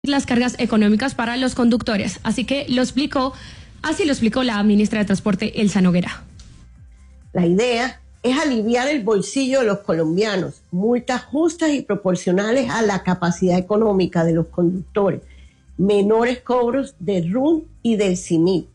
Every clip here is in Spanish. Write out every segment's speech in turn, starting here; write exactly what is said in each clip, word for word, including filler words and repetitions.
las cargas económicas para los conductores. Así que lo explicó, así lo explicó la ministra de Transporte, Elsa Noguera. La idea es aliviar el bolsillo de los colombianos, multas justas y proporcionales a la capacidad económica de los conductores, menores cobros de R U N y del C I M I T,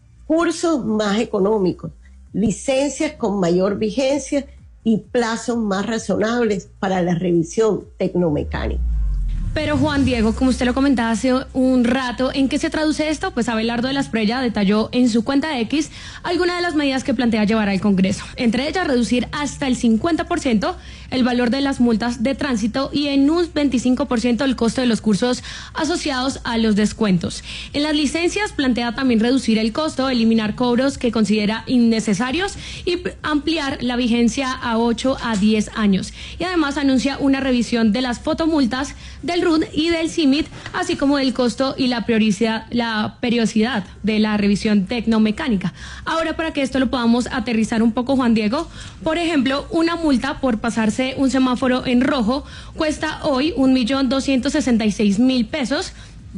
cursos más económicos, licencias con mayor vigencia y plazos más razonables para la revisión tecnomecánica. Pero Juan Diego, como usted lo comentaba hace un rato, ¿en qué se traduce esto? Pues Abelardo de la Espriella detalló en su cuenta X algunas de las medidas que plantea llevar al Congreso. Entre ellas, reducir hasta el cincuenta por ciento el valor de las multas de tránsito y en un veinticinco por ciento el costo de los cursos asociados a los descuentos. En las licencias plantea también reducir el costo, eliminar cobros que considera innecesarios y ampliar la vigencia a ocho a diez años. Y además anuncia una revisión de las fotomultas del R U N y del C I M I T, así como del costo y la periodicidad, la periodicidad de la revisión tecnomecánica. Ahora, para que esto lo podamos aterrizar un poco, Juan Diego, por ejemplo, una multa por pasarse un semáforo en rojo cuesta hoy un millón doscientos sesenta y seis mil pesos.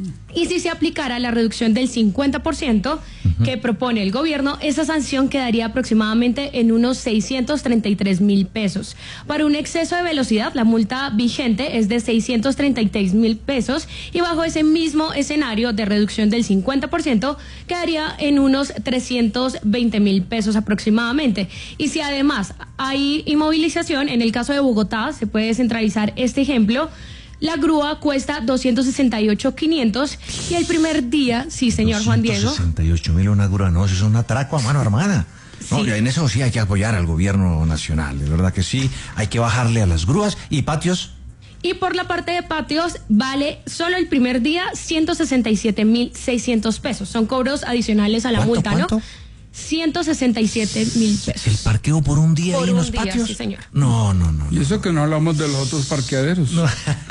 Y si se aplicara la reducción del cincuenta por ciento uh-huh. que propone el gobierno, esa sanción quedaría aproximadamente en unos seiscientos treinta y tres mil pesos. Para un exceso de velocidad, la multa vigente es de seiscientos treinta y seis mil pesos y bajo ese mismo escenario de reducción del cincuenta por ciento quedaría en unos trescientos veinte mil pesos aproximadamente. Y si además hay inmovilización, en el caso de Bogotá, se puede centralizar este ejemplo. La grúa cuesta doscientos sesenta y ocho mil quinientos y el primer día, sí señor Juan Diego. doscientos sesenta y ocho mil una grúa, no, eso es un atraco a mano armada. No, sí. En eso sí hay que apoyar al gobierno nacional, de verdad que sí, hay que bajarle a las grúas y patios. Y por la parte de patios vale solo el primer día ciento sesenta y siete mil seiscientos pesos. Son cobros adicionales a la multa, ¿cuánto? ¿no? ciento sesenta y siete mil pesos. ¿El parqueo por un día por ahí en los día, patios? Sí, señor. No, no, no. Y eso que no hablamos de los otros parqueaderos. No.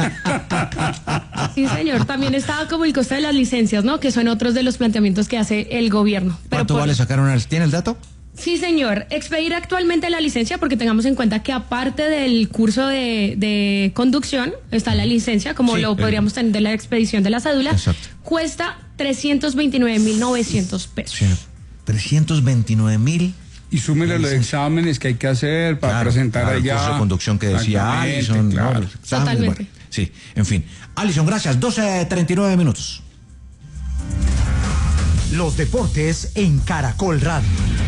Sí, señor. También está como el costo de las licencias, ¿no? Que son otros de los planteamientos que hace el gobierno. Pero ¿Cuánto por... vale sacar una? ¿Tiene el dato? Sí, señor. Expedir actualmente la licencia, porque tengamos en cuenta que aparte del curso de, de conducción, está la licencia, como sí, lo podríamos el... tener de la expedición de la cédula, exacto. Cuesta trescientos veintinueve mil novecientos pesos. Sí, trescientos veintinueve mil. Y súmele los exámenes que hay que hacer para claro, presentar claro, allá. El curso de conducción que decía Alison. Claro. No, Totalmente. Bueno, sí, en fin. Alison, gracias. doce treinta y nueve minutos. Los deportes en Caracol Radio.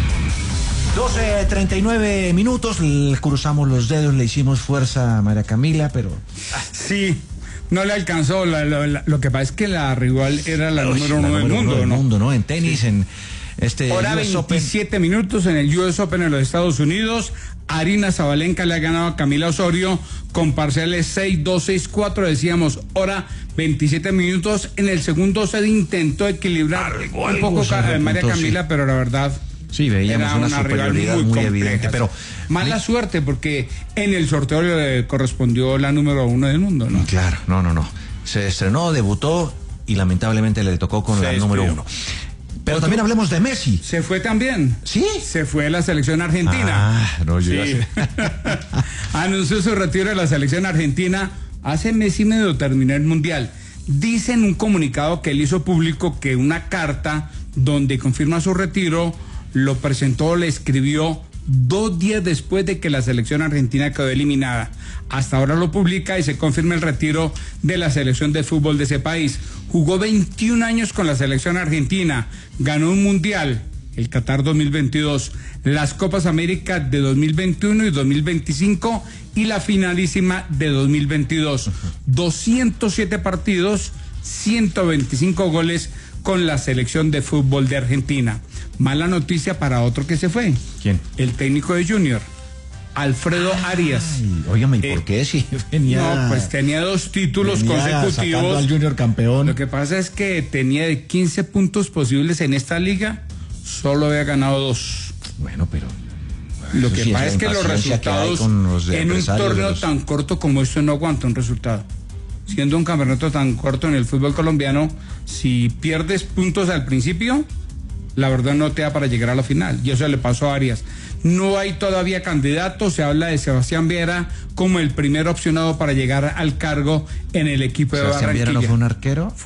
doce treinta y nueve minutos, le cruzamos los dedos, le hicimos fuerza a María Camila, pero... Sí, no le alcanzó. La, la, la, lo que pasa es que la rival era la Uy, número uno la del número mundo, uno del ¿no? mundo, ¿no? En tenis, sí. en este... Hora U S veintisiete Open. minutos en el U S Open en los Estados Unidos. Arina Zabalenka le ha ganado a Camila Osorio con parciales seis dos, seis cuatro. Decíamos, hora veintisiete minutos. En el segundo set intentó equilibrar algo, un algo poco a María Camila, sí. Pero la verdad... Sí, veíamos era una, una superioridad muy, muy evidente, pero... Mala suerte, porque en el sorteo le correspondió la número uno del mundo, ¿no? Claro, no, no, no. Se estrenó, debutó y lamentablemente le tocó con se la despidió. número uno. Pero también hablemos de Messi. Se fue también. ¿Sí? Se fue a la selección argentina. Ah, no, yo sí. Anunció su retiro de la selección argentina hace mes y medio terminó el Mundial. Dice en un comunicado que él hizo público que una carta donde confirma su retiro lo presentó, le escribió dos días después de que la selección argentina quedó eliminada. Hasta ahora lo publica y se confirma el retiro de la selección de fútbol de ese país. Jugó veintiún años con la selección argentina, ganó un mundial, el Qatar dos mil veintidós, las Copas América de dos mil veintiuno y dos mil veinticinco y la finalísima de dos mil veintidós. doscientos siete partidos, ciento veinticinco goles con la selección de fútbol de Argentina. Mala noticia para otro que se fue. ¿Quién? El técnico de Junior, Alfredo Ay, Arias. Óigame, ¿y eh, por qué? Si venía... No, pues tenía dos títulos venía consecutivos. Al Junior campeón. Lo que pasa es que tenía de quince puntos posibles en esta liga, solo había ganado dos. Bueno, pero... Lo que sí, pasa es, es que los resultados que los en un torneo los... tan corto como esto no aguanta un resultado. Siendo un campeonato tan corto en el fútbol colombiano, si pierdes puntos al principio, la verdad no te da para llegar a la final. Y eso le pasó a Arias. No hay todavía candidato, se habla de Sebastián Viera como el primer opcionado para llegar al cargo en el equipo de Sebastián Barranquilla. Viera no fue un arquero.